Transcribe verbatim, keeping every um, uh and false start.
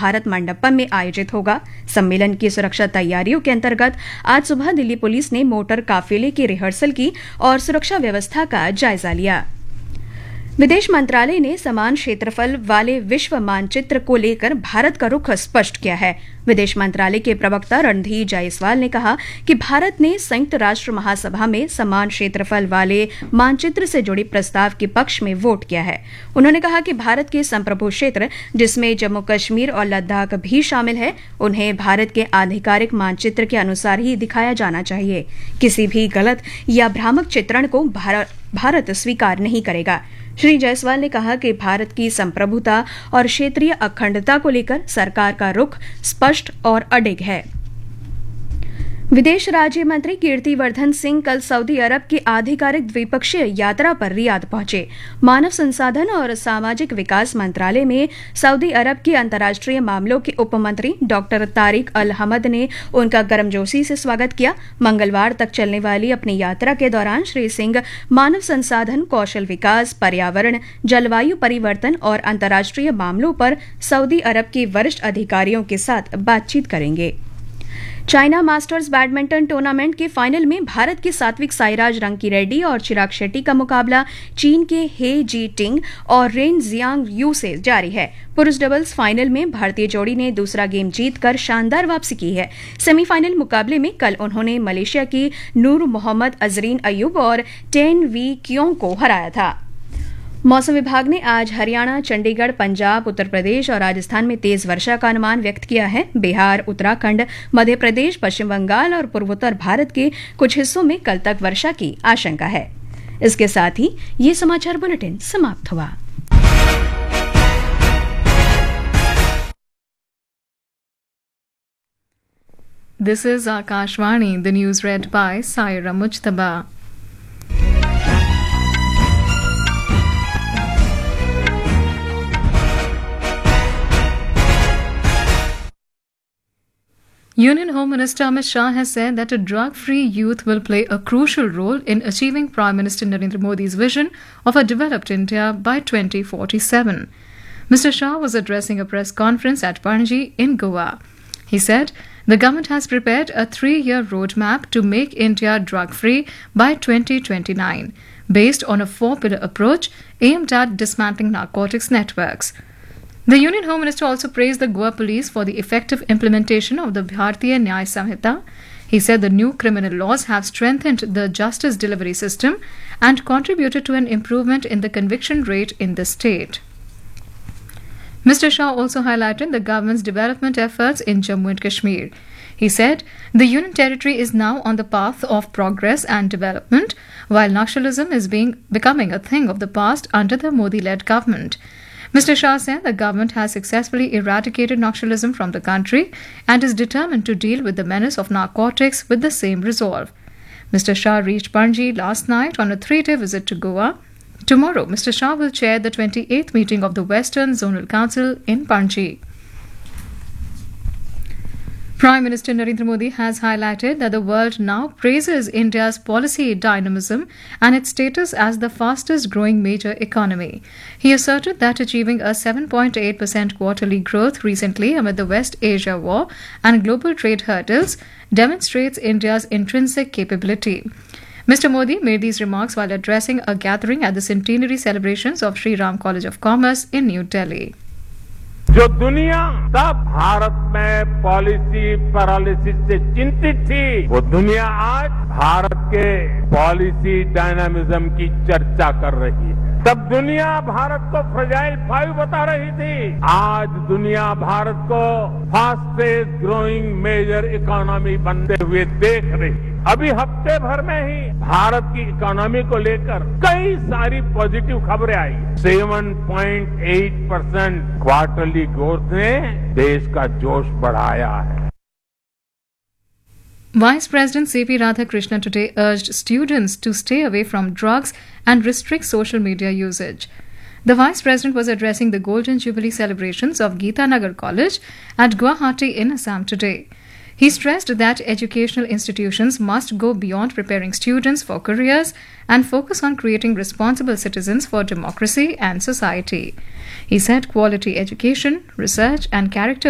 भारत मंडपम में आयोजित होगा। सम्मेलन की सुरक्षा तैयारियों के अंतर्गत आज सुबह दिल्ली पुलिस ने मोटर काफिले की रिहर्सल की और सुरक्षा व्यवस्था का जायजा लिया। विदेश मंत्रालय ने समान क्षेत्रफल वाले विश्व मानचित्र को लेकर भारत का रुख स्पष्ट किया है। विदेश मंत्रालय के प्रवक्ता रणधीर जायसवाल ने कहा कि भारत ने संयुक्त राष्ट्र महासभा में समान क्षेत्रफल वाले मानचित्र से जुड़े प्रस्ताव के पक्ष में वोट किया है। उन्होंने कहा कि भारत के संप्रभु क्षेत्र, जिसमें जम्मू कश्मीर और लद्दाख भी शामिल है, उन्हें भारत के आधिकारिक मानचित्र के अनुसार ही दिखाया जाना चाहिए। किसी भी गलत या भ्रामक चित्रण को भारत भारत स्वीकार नहीं करेगा। श्री जायसवाल ने कहा कि भारत की संप्रभुता और क्षेत्रीय अखंडता को लेकर सरकार का रुख स्पष्ट और अडिग है। विदेश राज्य मंत्री कीर्तिवर्धन सिंह कल सऊदी अरब की आधिकारिक द्विपक्षीय यात्रा पर रियाद पहुंचे। मानव संसाधन और सामाजिक विकास मंत्रालय में सऊदी अरब के अंतर्राष्ट्रीय मामलों के उपमंत्री डॉक्टर तारिक अल हमद ने उनका गर्मजोशी से स्वागत किया। मंगलवार तक चलने वाली अपनी यात्रा के दौरान श्री सिंह मानव संसाधन, कौशल विकास, पर्यावरण, जलवायु परिवर्तन और अंतर्राष्ट्रीय मामलों पर सऊदी अरब के वरिष्ठ अधिकारियों के साथ बातचीत करेंगे। चाइना मास्टर्स बैडमिंटन टूर्नामेंट के फाइनल में भारत के सात्विक साईराज रंकीरेड्डी और चिराग शेट्टी का मुकाबला चीन के हे जी टिंग और रेन जियांग यू से जारी है। पुरुष डबल्स फाइनल में भारतीय जोड़ी ने दूसरा गेम जीतकर शानदार वापसी की है। सेमीफाइनल मुकाबले में कल उन्होंने मलेशिया की नूर मोहम्मद अजरीन अयूब और टेन वी क्यों को हराया था। मौसम विभाग ने आज हरियाणा, चंडीगढ़, पंजाब, उत्तर प्रदेश और राजस्थान में तेज वर्षा का अनुमान व्यक्त किया है। बिहार, उत्तराखंड, मध्य प्रदेश, पश्चिम बंगाल और पूर्वोत्तर भारत के कुछ हिस्सों में कल तक वर्षा की आशंका है। इसके साथ ही ये समाचार बुलेटिन समाप्त हुआ। This is Akashvani, the news read by Saira Mujtaba. Union Home Minister Amit Shah has said that a drug-free youth will play a crucial role in achieving Prime Minister Narendra Modi's vision of a developed India by twenty forty-seven. Mister Shah was addressing a press conference at Panaji in Goa. He said the government has prepared a three-year roadmap to make India drug-free by twenty twenty-nine, based on a four-pillar approach aimed at dismantling narcotics networks. The Union Home Minister also praised the Goa police for the effective implementation of the Bharatiya Nyaya Samhita. He said the new criminal laws have strengthened the justice delivery system and contributed to an improvement in the conviction rate in the state. Mister Shah also highlighted the government's development efforts in Jammu and Kashmir. He said the Union Territory is now on the path of progress and development, while Naxalism is being becoming a thing of the past under the Modi-led government. Mister Shah said the government has successfully eradicated Naxalism from the country and is determined to deal with the menace of narcotics with the same resolve. Mister Shah reached Panaji last night on a three-day visit to Goa. Tomorrow, Mister Shah will chair the twenty-eighth meeting of the Western Zonal Council in Panaji. Prime Minister Narendra Modi has highlighted that the world now praises India's policy dynamism and its status as the fastest growing major economy. He asserted that achieving a seven point eight percent quarterly growth recently amid the West Asia war and global trade hurdles demonstrates India's intrinsic capability. Mister Modi made these remarks while addressing a gathering at the centenary celebrations of Sri Ram College of Commerce in New Delhi. जो दुनिया तब भारत में policy paralysis से चिंतित थी, वो दुनिया आज भारत के पॉलिसी डायनामिज्म की चर्चा कर रही है। तब दुनिया भारत को फ्रेजाइल फाइव बता रही थी, आज दुनिया भारत को फास्टेस्ट ग्रोइंग मेजर इकोनॉमी बनते हुए देख रही है। अभी हफ्ते भर में ही भारत की इकोनॉमी को लेकर कई सारी पॉजिटिव खबरें आई। सात पॉइंट आठ परसेंट क्वार्टरली ग्रोथ ने देश का जोश बढ़ाया है। Vice President C P Radhakrishnan today urged students to stay away from drugs and restrict social media usage. The Vice President was addressing the Golden Jubilee celebrations of Geeta Nagar College at Guwahati in Assam today. He stressed that educational institutions must go beyond preparing students for careers and focus on creating responsible citizens for democracy and society. He said quality education, research, and character